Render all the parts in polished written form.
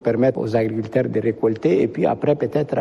permettre aux agriculteurs de récolter et puis après peut-être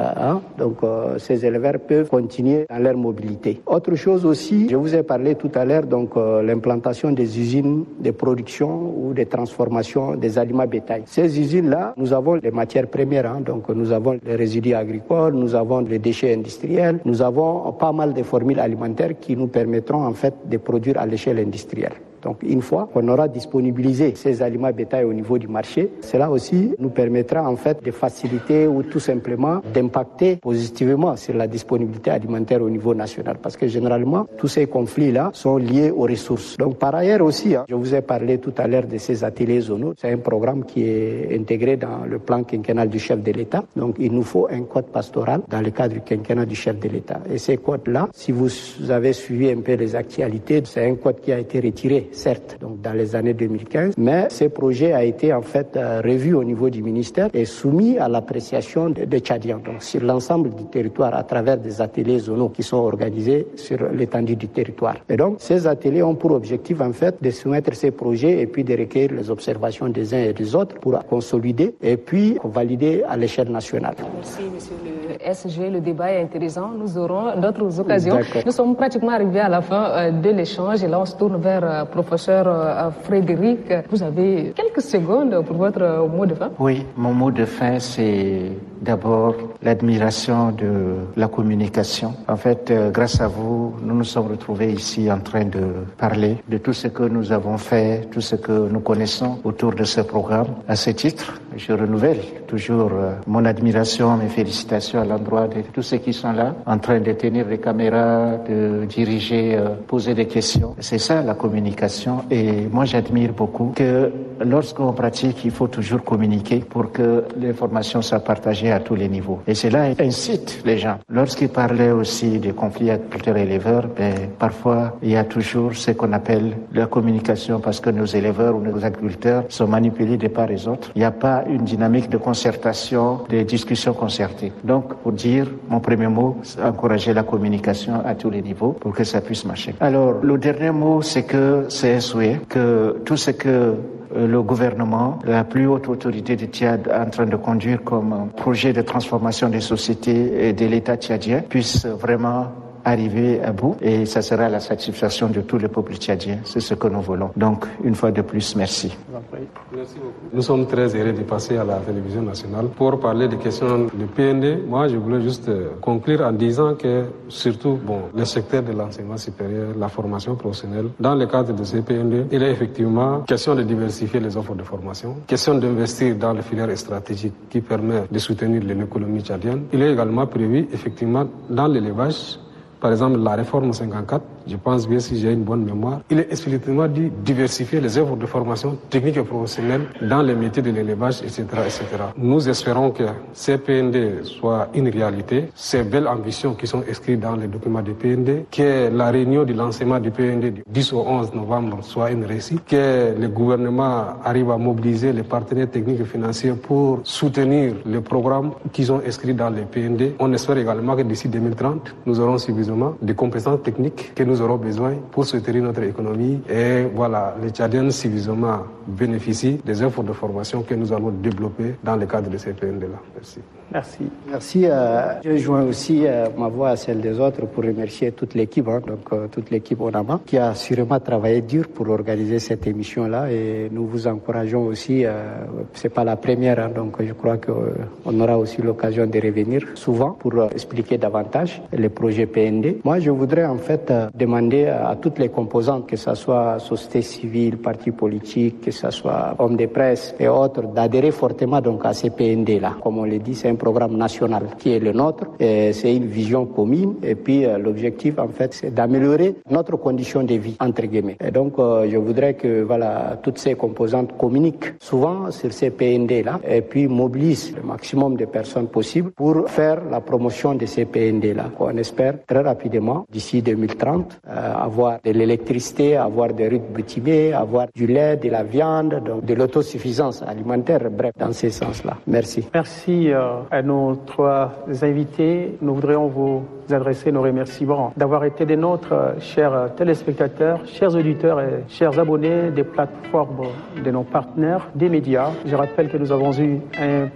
ces éleveurs peuvent continuer dans leur mobilité. Autre chose aussi, je vous ai parlé tout à l'heure l'implantation des usines de production ou de transformation des aliments bétail. Ces usines-là, nous avons les matières premières, donc nous avons les résidus agricoles, nous avons les déchets industriels, nous avons pas mal de formules alimentaires qui nous permettront en fait de produire à l'échelle industrielle. Donc une fois qu'on aura disponibilisé ces aliments bétail au niveau du marché, cela aussi nous permettra en fait de faciliter ou tout simplement d'impacter positivement sur la disponibilité alimentaire au niveau national. Parce que généralement, tous ces conflits-là sont liés aux ressources. Donc par ailleurs aussi, je vous ai parlé tout à l'heure de ces ateliers zonaux. C'est un programme qui est intégré dans le plan quinquennal du chef de l'État. Donc il nous faut un code pastoral dans le cadre du quinquennat du chef de l'État. Et ces codes-là, si vous avez suivi un peu les actualités, c'est un code qui a été retiré certes, donc dans les années 2015, mais ce projet a été en fait revu au niveau du ministère et soumis à l'appréciation des Tchadiens, donc sur l'ensemble du territoire à travers des ateliers zonaux qui sont organisés sur l'étendue du territoire. Et donc, ces ateliers ont pour objectif en fait de soumettre ces projets et puis de recueillir les observations des uns et des autres pour consolider et puis valider à l'échelle nationale. Merci, monsieur le SG. Le débat est intéressant. Nous aurons d'autres occasions. D'accord. Nous sommes pratiquement arrivés à la fin de l'échange et là, on se tourne vers professeur Frédéric. Vous avez quelques secondes pour votre mot de fin. Oui, mon mot de fin, c'est d'abord l'admiration de la communication. En fait, grâce à vous, nous nous sommes retrouvés ici en train de parler de tout ce que nous avons fait, tout ce que nous connaissons autour de ce programme. À ce titre, je renouvelle toujours mon admiration, mes félicitations à l'endroit de tous ceux qui sont là, en train de tenir les caméras, de diriger, poser des questions. C'est ça la communication. Et moi, j'admire beaucoup que lorsqu'on pratique, il faut toujours communiquer pour que l'information soit partagée à tous les niveaux. Et cela incite les gens. Lorsqu'ils parlaient aussi des conflits agriculteurs-éleveurs, parfois, il y a toujours ce qu'on appelle la communication parce que nos éleveurs ou nos agriculteurs sont manipulés de part et d'autre. Il n'y a pas une dynamique de concertation, de discussion concertée. Donc, pour dire, mon premier mot, c'est encourager la communication à tous les niveaux pour que ça puisse marcher. Alors, le dernier mot, c'est que c'est un souhait que tout ce que le gouvernement, la plus haute autorité du Tchad en train de conduire comme projet de transformation des sociétés et de l'État tchadien puisse vraiment arriver à bout et ça sera la satisfaction de tous les peuples tchadiens. C'est ce que nous voulons. Donc, une fois de plus, merci. Merci beaucoup. Nous sommes très heureux de passer à la télévision nationale pour parler des questions de PND. Moi, je voulais juste conclure en disant que, surtout, le secteur de l'enseignement supérieur, la formation professionnelle, dans le cadre de ces PND, il est effectivement question de diversifier les offres de formation, question d'investir dans les filières stratégiques qui permettent de soutenir l'économie tchadienne. Il est également prévu, effectivement, dans l'élevage, par exemple, la réforme 54, je pense bien si j'ai une bonne mémoire, il est explicitement dit diversifier les œuvres de formation technique et professionnelle dans les métiers de l'élevage, etc., etc. Nous espérons que ces PND soient une réalité, ces belles ambitions qui sont inscrites dans les documents du PND, que la réunion du lancement du PND du 10 au 11 novembre soit une réussite, que le gouvernement arrive à mobiliser les partenaires techniques et financiers pour soutenir les programmes qui sont inscrits dans les PND. On espère également que d'ici 2030, nous aurons suffisamment de compétences techniques que nous aurons besoin pour soutenir notre économie. Et voilà, les Tchadiens suffisamment bénéficient des efforts de formation que nous allons développer dans le cadre de ces PND-là. Merci. Merci. Merci. Je joins aussi ma voix à celle des autres pour remercier toute l'équipe, toute l'équipe ONAMA, qui a sûrement travaillé dur pour organiser cette émission-là. Et nous vous encourageons aussi. C'est pas la première, donc je crois qu'on aura aussi l'occasion de revenir souvent pour expliquer davantage les projets PND. Moi, je voudrais en fait demander à toutes les composantes, que ce soit société civile, partis politiques, que ce soit hommes de presse et autres, d'adhérer fortement donc à ces PND-là. Comme on l'a dit, c'est un programme national qui est le nôtre. Et c'est une vision commune. Et puis l'objectif, en fait, c'est d'améliorer notre condition de vie, entre guillemets. Et donc, je voudrais que toutes ces composantes communiquent souvent sur ces PND-là et puis mobilisent le maximum de personnes possibles pour faire la promotion de ces PND-là. On espère très rapidement, d'ici 2030, avoir de l'électricité, avoir des routes bitumées, avoir du lait, de la viande, donc de l'autosuffisance alimentaire, bref, dans ces sens-là. Merci. Merci à nos trois invités. Nous voudrions vous adresser nos remerciements d'avoir été des nôtres, chers téléspectateurs, chers auditeurs et chers abonnés des plateformes de nos partenaires, des médias. Je rappelle que nous avons eu un